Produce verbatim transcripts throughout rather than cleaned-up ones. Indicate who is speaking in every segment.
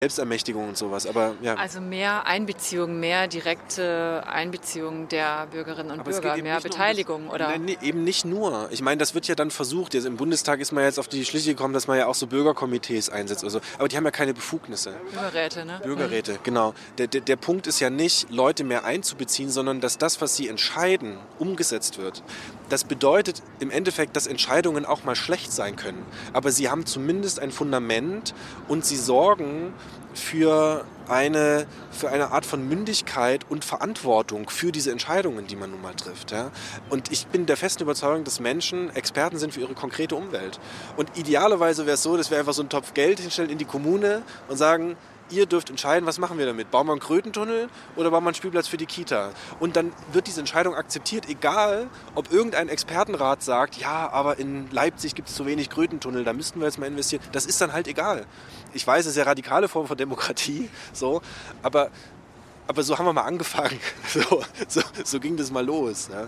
Speaker 1: Selbstermächtigung und sowas, aber ja.
Speaker 2: Also mehr Einbeziehung, mehr direkte Einbeziehung der Bürgerinnen und
Speaker 1: aber
Speaker 2: Bürger, mehr Beteiligung,
Speaker 1: um das,
Speaker 2: oder?
Speaker 1: Nein, nee, eben nicht nur. Ich meine, das wird ja dann versucht. Jetzt im Bundestag ist man jetzt auf die Schliche gekommen, dass man ja auch so Bürgerkomitees einsetzt oder so. Aber die haben ja keine Befugnisse.
Speaker 2: Bürgerräte, ne?
Speaker 1: Bürgerräte, genau. Der, der, der Punkt ist ja nicht, Leute mehr einzubeziehen, sondern dass das, was sie entscheiden, umgesetzt wird. Das bedeutet im Endeffekt, dass Entscheidungen auch mal schlecht sein können. Aber sie haben zumindest ein Fundament und sie sorgen für eine, für eine Art von Mündigkeit und Verantwortung für diese Entscheidungen, die man nun mal trifft. Ja? Und ich bin der festen Überzeugung, dass Menschen Experten sind für ihre konkrete Umwelt. Und idealerweise wäre es so, dass wir einfach so einen Topf Geld hinstellen in die Kommune und sagen, ihr dürft entscheiden, was machen wir damit? Bauen wir einen Krötentunnel oder bauen wir einen Spielplatz für die Kita? Und dann wird diese Entscheidung akzeptiert, egal ob irgendein Expertenrat sagt, ja, aber in Leipzig gibt es zu wenig Krötentunnel, da müssten wir jetzt mal investieren. Das ist dann halt egal. Ich weiß, es ist eine radikale Form von Demokratie, so, aber, aber so haben wir mal angefangen. So, so, so ging das mal los. Ja.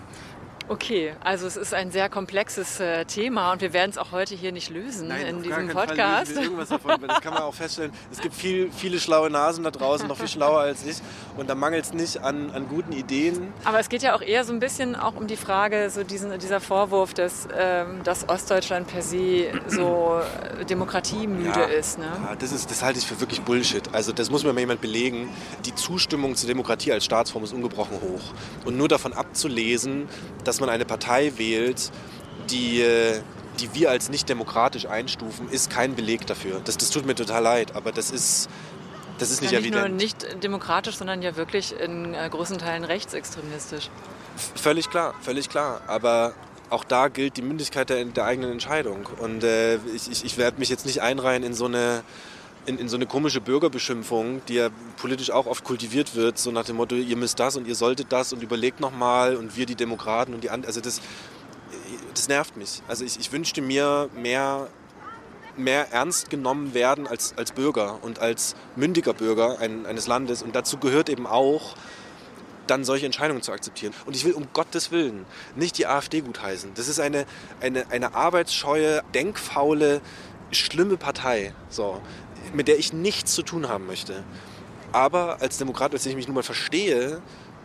Speaker 2: Okay, also es ist ein sehr komplexes äh, Thema und wir werden es auch heute hier nicht lösen. Nein, in diesem Podcast.
Speaker 1: Fall irgendwas davon, das kann man auch feststellen. Es gibt viel, viele schlaue Nasen da draußen, noch viel schlauer als ich, und da mangelt es nicht an, an guten Ideen.
Speaker 2: Aber es geht ja auch eher so ein bisschen auch um die Frage, so diesen, dieser Vorwurf, dass, ähm, dass Ostdeutschland per se so demokratiemüde
Speaker 1: ja,
Speaker 2: ist. Ne?
Speaker 1: Ja, das ist, das halte ich für wirklich Bullshit. Also das muss mir mal jemand belegen. Die Zustimmung zur Demokratie als Staatsform ist ungebrochen hoch. Und nur davon abzulesen, dass dass man eine Partei wählt, die, die wir als nicht demokratisch einstufen, ist kein Beleg dafür. Das, das tut mir total leid, aber das ist, das ist nicht
Speaker 2: ja,
Speaker 1: evident.
Speaker 2: Nicht nur nicht demokratisch, sondern ja wirklich in äh, großen Teilen rechtsextremistisch.
Speaker 1: F- völlig klar, völlig klar. Aber auch da gilt die Mündigkeit der, der eigenen Entscheidung. Und äh, ich, ich, ich werde mich jetzt nicht einreihen in so eine In, in so eine komische Bürgerbeschimpfung, die ja politisch auch oft kultiviert wird, so nach dem Motto, ihr müsst das und ihr solltet das und überlegt nochmal und wir die Demokraten und die anderen. Also das, das nervt mich. Also ich, ich wünschte mir mehr, mehr ernst genommen werden als, als Bürger und als mündiger Bürger ein, eines Landes. Und dazu gehört eben auch, dann solche Entscheidungen zu akzeptieren. Und ich will um Gottes Willen nicht die AfD gutheißen. Das ist eine, eine, eine arbeitsscheue, denkfaule, schlimme Partei. So. Mit der ich nichts zu tun haben möchte. Aber als Demokrat, als ich mich nun mal verstehe,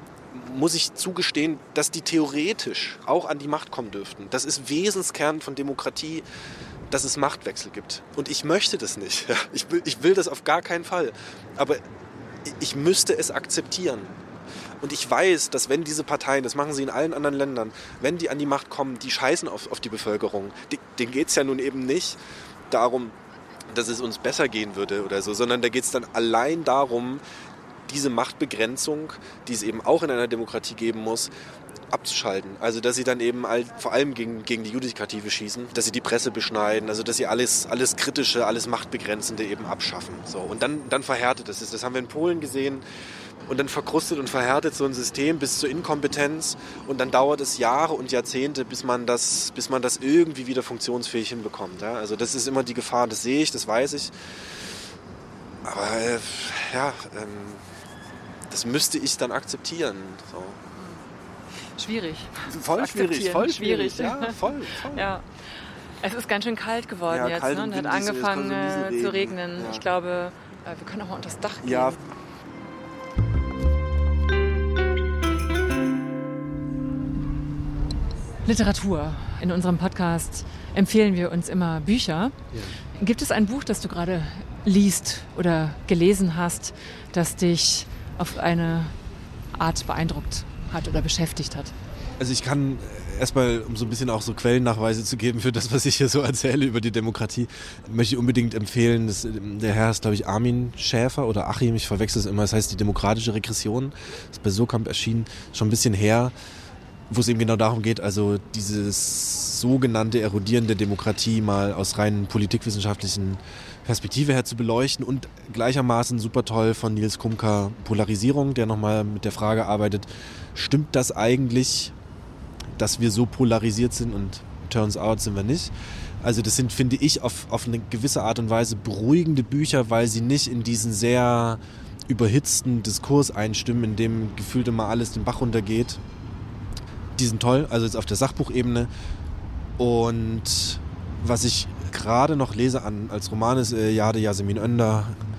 Speaker 1: muss ich zugestehen, dass die theoretisch auch an die Macht kommen dürften. Das ist Wesenskern von Demokratie, dass es Machtwechsel gibt. Und ich möchte das nicht. Ich will, ich will das auf gar keinen Fall. Aber ich müsste es akzeptieren. Und ich weiß, dass wenn diese Parteien, das machen sie in allen anderen Ländern, wenn die an die Macht kommen, die scheißen auf, auf die Bevölkerung. Denen geht es ja nun eben nicht darum, dass es uns besser gehen würde oder so, sondern da geht es dann allein darum, diese Machtbegrenzung, die es eben auch in einer Demokratie geben muss, abzuschalten. Also dass sie dann eben all, vor allem gegen, gegen die Judikative schießen, dass sie die Presse beschneiden, also dass sie alles, alles Kritische, alles Machtbegrenzende eben abschaffen. So. Und dann, dann verhärtet es. Das haben wir in Polen gesehen. Und dann verkrustet und verhärtet so ein System bis zur Inkompetenz und dann dauert es Jahre und Jahrzehnte, bis man das, bis man das irgendwie wieder funktionsfähig hinbekommt. Ja? Also das ist immer die Gefahr, das sehe ich, das weiß ich. Aber äh, ja, ähm, das müsste ich dann akzeptieren. So.
Speaker 2: Schwierig.
Speaker 1: Voll schwierig, voll schwierig.
Speaker 2: schwierig.
Speaker 1: Ja, voll, voll.
Speaker 2: Ja. Es ist ganz schön kalt geworden
Speaker 1: ja,
Speaker 2: jetzt,
Speaker 1: kalt
Speaker 2: ne? Und hat angefangen äh, zu regnen.
Speaker 1: Ja.
Speaker 2: Ich glaube, äh, wir können auch mal unter das Dach gehen.
Speaker 1: Ja.
Speaker 2: Literatur. In unserem Podcast empfehlen wir uns immer Bücher. Ja. Gibt es ein Buch, das du gerade liest oder gelesen hast, das dich auf eine Art beeindruckt hat oder beschäftigt hat?
Speaker 1: Also ich kann erstmal, um so ein bisschen auch so Quellennachweise zu geben für das, was ich hier so erzähle über die Demokratie, möchte ich unbedingt empfehlen, das, der Herr ist, glaube ich, Armin Schäfer oder Achim, ich verwechsel es immer, das heißt die demokratische Regression, das ist bei Sokamp erschienen, schon ein bisschen her, wo es eben genau darum geht, also dieses sogenannte erodierende Demokratie mal aus rein politikwissenschaftlichen Perspektive her zu beleuchten und gleichermaßen super toll von Nils Kumka Polarisierung, der nochmal mit der Frage arbeitet, stimmt das eigentlich, dass wir so polarisiert sind und turns out sind wir nicht. Also das sind, finde ich, auf, auf eine gewisse Art und Weise beruhigende Bücher, weil sie nicht in diesen sehr überhitzten Diskurs einstimmen, in dem gefühlt immer alles den Bach runtergeht. Die sind toll, also jetzt auf der Sachbuchebene. Und was ich gerade noch lese an, als Roman ist äh, Jade Yasemin Önder,